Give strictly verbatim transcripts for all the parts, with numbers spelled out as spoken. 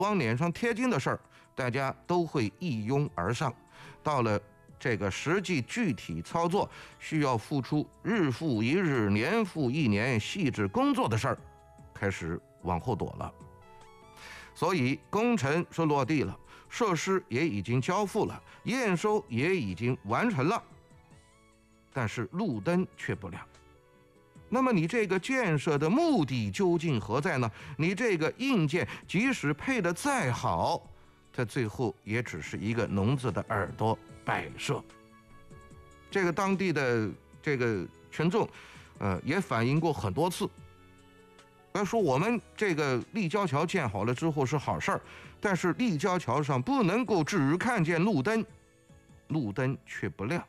往脸上贴金的事儿，大家都会一拥而上。到了这个实际具体操作，需要付出日复一日、年复一年细致工作的事儿，开始往后躲了。所以工程是落地了，设施也已经交付了，验收也已经完成了，但是路灯却不亮。那么你这个建设的目的究竟何在呢？你这个硬件即使配得再好，它最后也只是一个聋子的耳朵摆设。这个当地的这个群众，呃，也反映过很多次。要说我们这个立交桥建好了之后是好事儿，但是立交桥上不能够只看见路灯，路灯却不亮。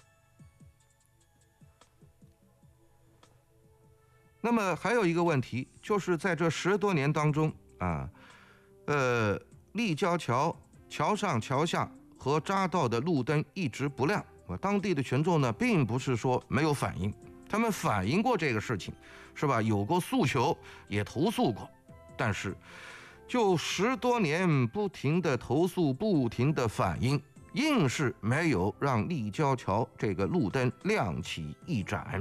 那么还有一个问题，就是在这十多年当中啊，呃，立交桥桥上桥下和匝道的路灯一直不亮。当地的群众呢，并不是说没有反应，他们反映过这个事情，是吧？有过诉求，也投诉过，但是就十多年不停的投诉，不停的反映，硬是没有让立交桥这个路灯亮起一盏。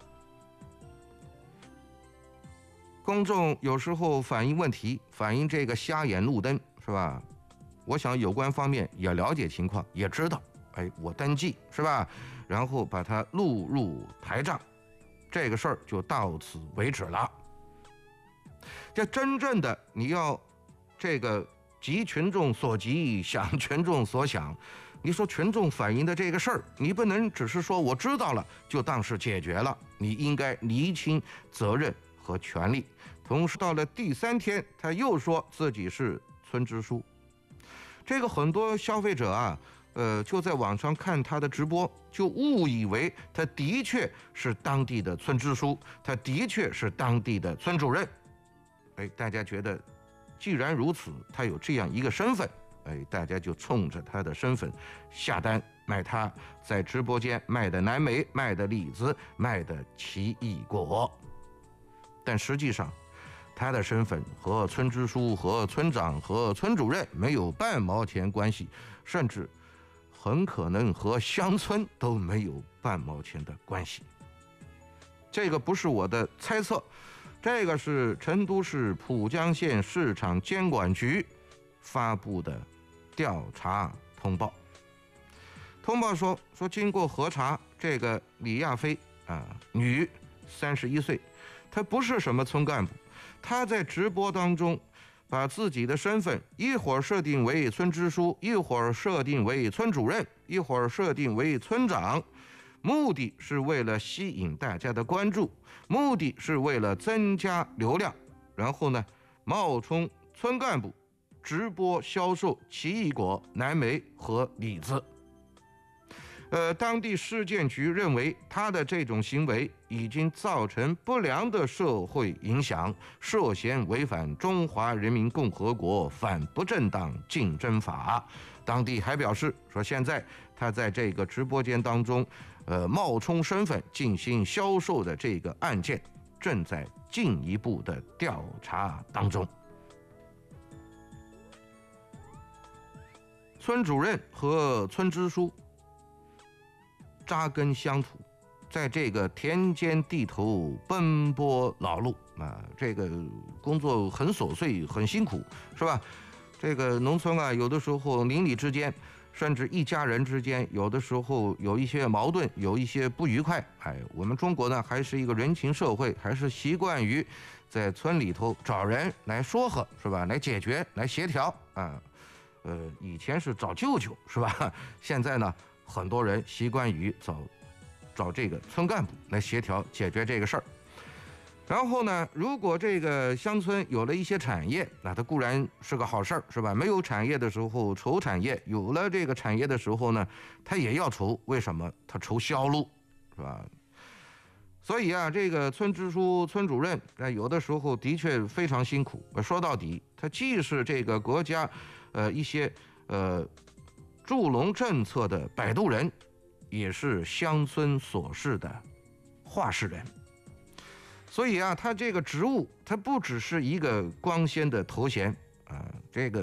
公众有时候反映问题，反映这个瞎眼路灯，是吧？我想有关方面也了解情况，也知道，哎，我登记，是吧？然后把它录入台账，这个事儿就到此为止了。这真正的你要这个急群众所急，想群众所想，你说群众反映的这个事儿，你不能只是说我知道了就当是解决了，你应该厘清责任和权利。同时到了第三天，他又说自己是村支书。这个很多消费者啊，呃，就在网上看他的直播，就误以为他的确是当地的村支书，他的确是当地的村主任。哎，大家觉得既然如此，他有这样一个身份，哎，大家就冲着他的身份下单买他在直播间卖的蓝莓、卖的李子、卖的奇异果。但实际上他的身份和村支书、和村长、和村主任没有半毛钱关系，甚至很可能和乡村都没有半毛钱的关系。这个不是我的猜测，这个是成都市蒲江县市场监管局发布的调查通报。通报说说经过核查，这个李亚飞啊，女，三十一岁，她不是什么村干部。他在直播当中把自己的身份一会儿设定为村支书，一会儿设定为村主任，一会儿设定为村长，目的是为了吸引大家的关注，目的是为了增加流量，然后呢冒充村干部直播销售奇异果、蓝莓和李子。呃，当地市建局认为他的这种行为已经造成不良的社会影响，涉嫌违反《中华人民共和国反不正当竞争法》。当地还表示说，现在他在这个直播间当中，呃，冒充身份进行销售的这个案件正在进一步的调查当中。村主任和村支书扎根乡土，在这个田间地头奔波劳碌啊，这个工作很琐碎很辛苦，是吧？这个农村啊，有的时候邻里之间，甚至一家人之间，有的时候有一些矛盾，有一些不愉快。哎，我们中国呢，还是一个人情社会，还是习惯于在村里头找人来说和，是吧？来解决，来协调啊。呃，以前是找舅舅，是吧？现在呢，很多人习惯于找找这个村干部来协调解决这个事儿。然后呢，如果这个乡村有了一些产业，那它固然是个好事儿，是吧？没有产业的时候愁产业，有了这个产业的时候呢，它也要愁。为什么？它愁销路，是吧？所以啊，这个村支书、村主任，呃，有的时候的确非常辛苦。说到底，他既是这个国家，呃，一些呃助农政策的摆渡人，也是乡村琐事的话事人。所以啊，他这个职务，他不只是一个光鲜的头衔啊，这个。